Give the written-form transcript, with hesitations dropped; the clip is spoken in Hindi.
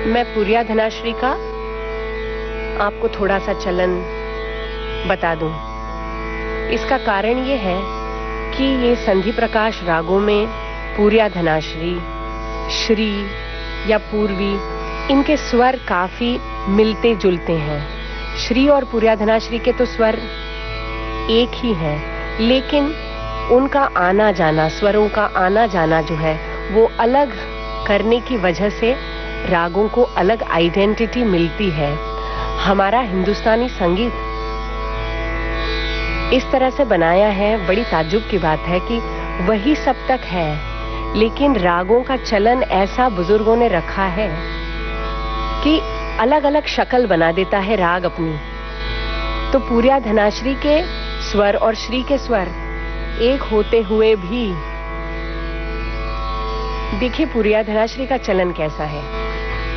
मैं पूर्या धनाश्री का आपको थोड़ा सा चलन बता दूं। इसका कारण ये है कि ये संधि प्रकाश रागों में पूर्या धनाश्री, श्री या पूर्वी, इनके स्वर काफी मिलते जुलते हैं। श्री और पूर्या धनाश्री के तो स्वर एक ही हैं, लेकिन उनका आना जाना, स्वरों का आना जाना जो है वो अलग करने की वजह से रागों को अलग आइडेंटिटी मिलती है। हमारा हिंदुस्तानी संगीत इस तरह से बनाया है, बड़ी ताज्जुब की बात है कि वही सब तक है, लेकिन रागों का चलन ऐसा बुजुर्गों ने रखा है कि अलग अलग शक्ल बना देता है राग अपनी। तो पूर्या धनाश्री के स्वर और श्री के स्वर एक होते हुए भी देखिए पूर्या धनाश्री का चलन कैसा है।